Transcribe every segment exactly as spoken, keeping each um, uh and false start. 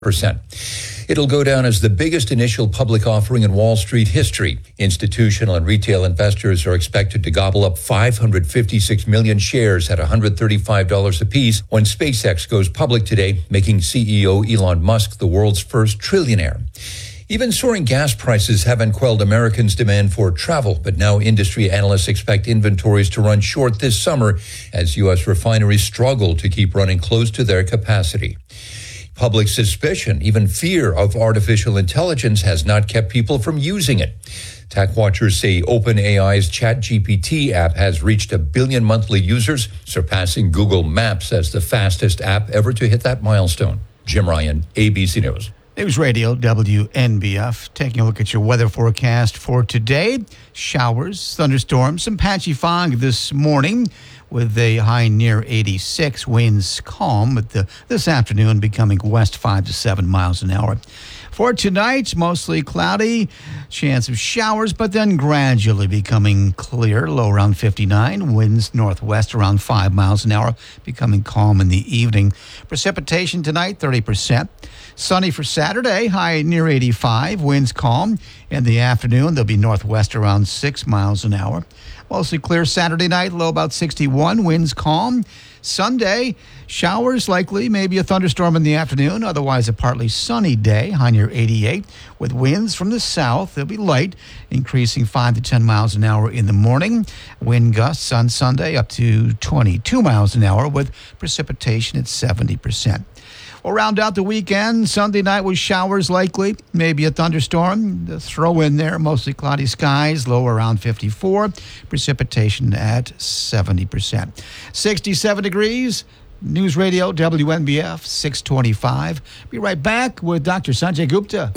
percent. It'll go down as the biggest initial public offering in Wall Street history. Institutional and retail investors are expected to gobble up five hundred fifty-six million shares at one hundred thirty-five dollars apiece when SpaceX goes public today, making C E O Elon Musk the world's first trillionaire. Even soaring gas prices haven't quelled Americans' demand for travel, but now industry analysts expect inventories to run short this summer as U S refineries struggle to keep running close to their capacity. Public suspicion, even fear of artificial intelligence has not kept people from using it. Tech watchers say OpenAI's ChatGPT app has reached a billion monthly users, surpassing Google Maps as the fastest app ever to hit that milestone. Jim Ryan, A B C News. News Radio W N B F. Taking a look at your weather forecast for today. Showers, thunderstorms, some patchy fog this morning with a high near eighty-six. Winds calm, but the, this afternoon becoming west five to seven miles an hour. For tonight, mostly cloudy, chance of showers, but then gradually becoming clear, low around fifty-nine. Winds northwest around five miles an hour, becoming calm in the evening. Precipitation tonight, thirty percent. Sunny for Saturday, high near eighty-five. Winds calm. In the afternoon, they'll be northwest around six miles an hour. Mostly clear Saturday night, low about sixty-one. Winds calm. Sunday, showers likely, maybe a thunderstorm in the afternoon. Otherwise, a partly sunny day, high near eighty-eight. With winds from the south, they'll be light, increasing five to ten miles an hour in the morning. Wind gusts on Sunday up to twenty-two miles an hour with precipitation at seventy percent. We'll round out the weekend. Sunday night with showers likely, maybe a thunderstorm. The throw in there, mostly cloudy skies, low around fifty-four. Precipitation at seventy percent. sixty-seven degrees. News Radio W N B F six twenty-five. Be right back with Doctor Sanjay Gupta.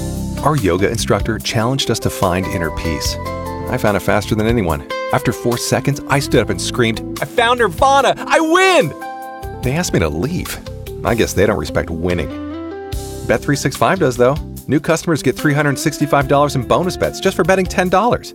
Our yoga instructor challenged us to find inner peace. I found it faster than anyone. After four seconds, I stood up and screamed, "I found Nirvana! I win!" They asked me to leave. I guess they don't respect winning. Bet three sixty-five does, though. New customers get three hundred sixty-five dollars in bonus bets just for betting ten dollars.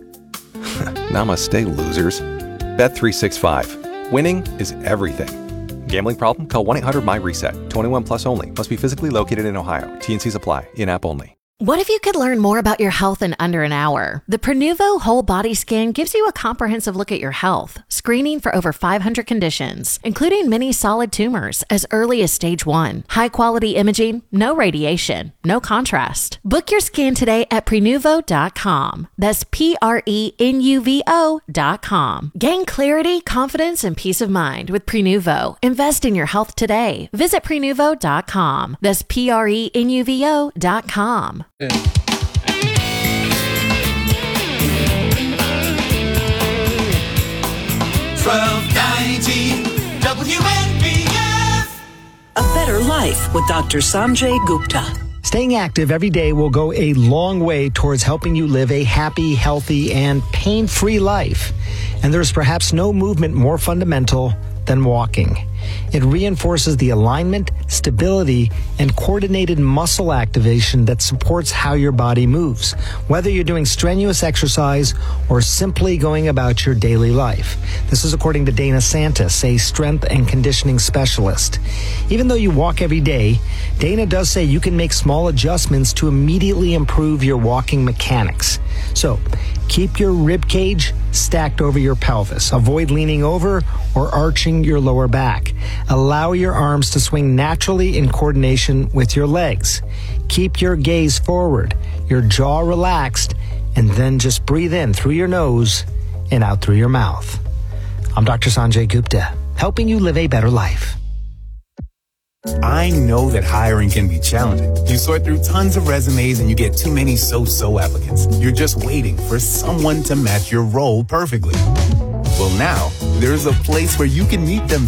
Namaste, losers. Bet three sixty-five. Winning is everything. Gambling problem? Call one eight hundred my reset. twenty-one plus only. Must be physically located in Ohio. T and Cs apply. In-app only. What if you could learn more about your health in under an hour? The Prenuvo Whole Body Scan gives you a comprehensive look at your health, screening for over five hundred conditions, including many solid tumors as early as stage one. High-quality imaging, no radiation, no contrast. Book your scan today at Prenuvo dot com. That's P R E N U V O dot com. Gain clarity, confidence, and peace of mind with Prenuvo. Invest in your health today. Visit Prenuvo dot com. That's P R E N U V O dot com. twelve ninety W N B F. A better life with Doctor Sanjay Gupta. Staying active every day will go a long way towards helping you live a happy, healthy, and pain-free life. And there's perhaps no movement more fundamental than walking. It reinforces the alignment, stability, and coordinated muscle activation that supports how your body moves, whether you're doing strenuous exercise or simply going about your daily life. This is according to Dana Santis, a strength and conditioning specialist. Even though you walk every day, Dana does say you can make small adjustments to immediately improve your walking mechanics. So, keep your rib cage stacked over your pelvis. Avoid leaning over or arching your lower back. Allow your arms to swing naturally in coordination with your legs. Keep your gaze forward, your jaw relaxed, and then just breathe in through your nose and out through your mouth. I'm Doctor Sanjay Gupta, helping you live a better life. I know that hiring can be challenging. You sort through tons of resumes and you get too many so-so applicants. You're just waiting for someone to match your role perfectly. Well, now, there's a place where you can meet them